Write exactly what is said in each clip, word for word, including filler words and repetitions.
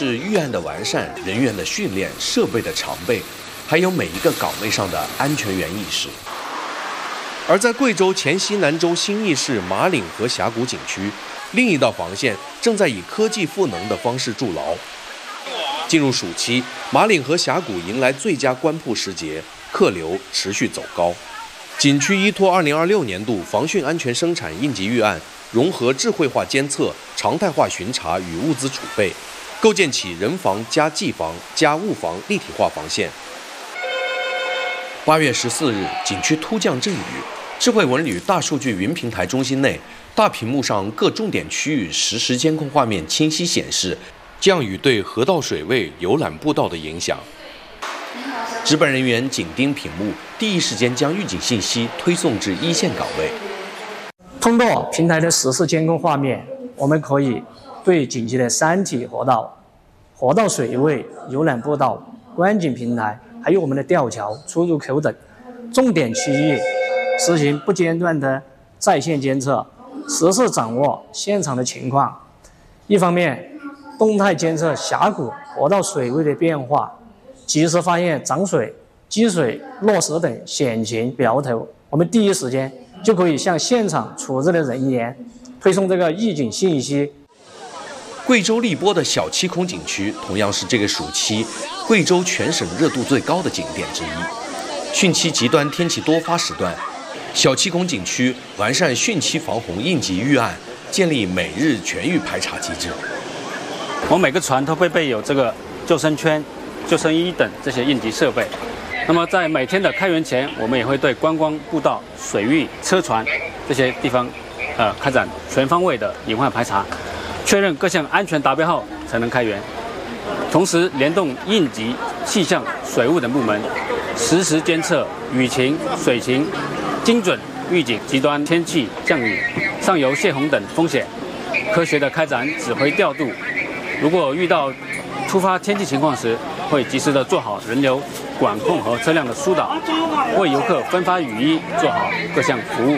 是预案的完善、人员的训练、设备的常备，还有每一个岗位上的安全员意识。而在贵州黔西南州新义市马岭河峡谷景区，另一道防线正在以科技赋能的方式筑牢。进入暑期，马岭河峡谷迎来最佳观瀑时节，客流持续走高。景区依托二零二六年度防汛安全生产应急预案，融合智慧化监测、常态化巡查与物资储备，构建起人防加技防加物防立体化防线。八月十四日，景区突降阵雨，智慧文旅大数据云平台中心内，大屏幕上各重点区域实时监控画面清晰显示降雨对河道水位、游览步道的影响。值班人员紧盯屏幕，第一时间将预警信息推送至一线岗位。 通过平台的实时监控画面，我们可以对景区的山体河道、河道水位、游览步道、观景平台，还有我们的吊桥、出入口等重点区域实行不间断的在线监测，实时掌握现场的情况。一方面，动态监测峡谷河道水位的变化，及时发现涨水、积水、落石等险情苗头，我们第一时间就可以向现场处置的人员推送这个预警信息。 贵州荔波的小七孔景区同样是这个暑期贵州全省热度最高的景点之一。汛期极端天气多发时段，小七孔景区完善汛期防洪应急预案，建立每日全域排查机制。 我们每个船都会备有这个救生圈、救生衣等这些应急设备。那么在每天的开园前，我们也会对观光步道、水域、车船这些地方，呃，开展全方位的隐患排查，确认各项安全达标后才能开园。同时联动应急、气象、水务等部门，实时监测雨情、水情，精准预警极端天气、降雨、上游泄洪等风险，科学的开展指挥调度。如果遇到突发天气情况时，会及时的做好人流管控和车辆的疏导，为游客分发雨衣，做好各项服务。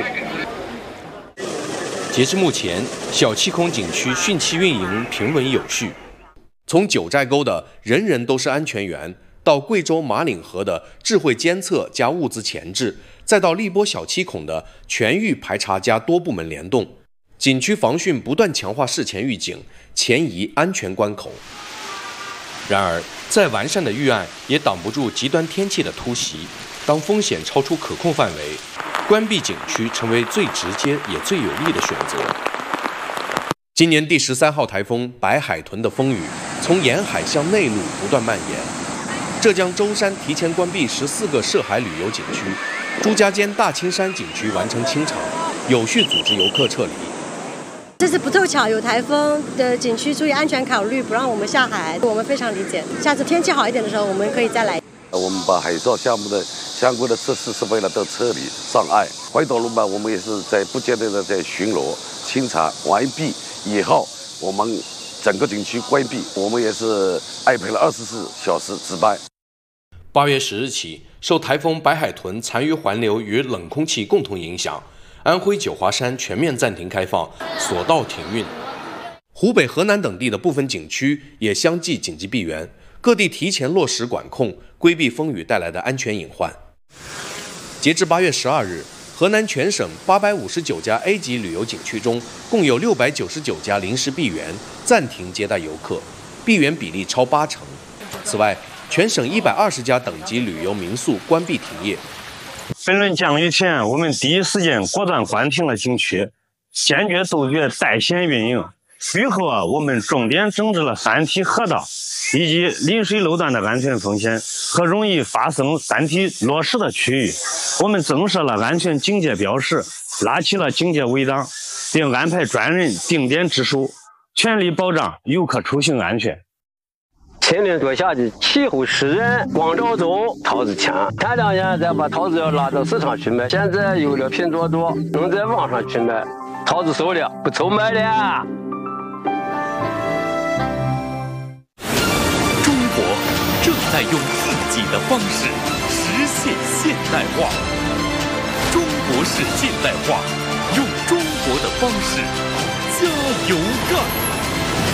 截至目前，小七孔景区汛期运营平稳有序。从九寨沟的人人都是安全员，到贵州马岭河的智慧监测加物资前置，再到荔波小七孔的全域排查加多部门联动，景区防汛不断强化事前预警，前移安全关口。然而，再完善的预案也挡不住极端天气的突袭。当风险超出可控范围，关闭景区成为最直接也最有利的选择。今年第十三号台风白海豚的风雨从沿海向内陆不断蔓延。浙江舟山提前关闭十四个涉海旅游景区，朱家尖大青山景区完成清场，有序组织游客撤离。 这次不凑巧有台风的景区，出于安全考虑不让我们下海，我们非常理解。下次天气好一点的时候，我们可以再来。 我们把海造项目的相关的设施是为了都撤离上岸。回头路嘛，我们也是在不间断的在巡逻清查完毕以后，我们整个景区关闭，我们也是安排了二十四小时值班。 八月十日起，受台风白海豚残余环流与冷空气共同影响，安徽九华山全面暂停开放，索道停运。湖北、河南等地的部分景区也相继紧急闭园，各地提前落实管控，规避风雨带来的安全隐患。截至八月十二日，河南全省八百五十九家 A 级旅游景区中，共有六百九十九家临时闭园，暂停接待游客，闭园比例超八成。此外，全省一百二十家等级旅游民宿关闭停业。 本轮降雨前，我们第一时间果断关停了景区，坚决杜绝带险运营。随后啊，我们重点整治了山体河道以及临水楼段的安全风险和容易发生山体落石的区域。我们增设了安全警戒标识，拉起了警戒围挡，并安排专人定点值守，全力保障游客出行安全。 千年多下的气候湿润，光照足，桃子强。前两年再把桃子要拉到市场去卖，现在有了拼多多，能在网上去卖，桃子收了，不愁卖了。 中国正在用自己的方式实现现代化，中国式现代化，用中国的方式加油干。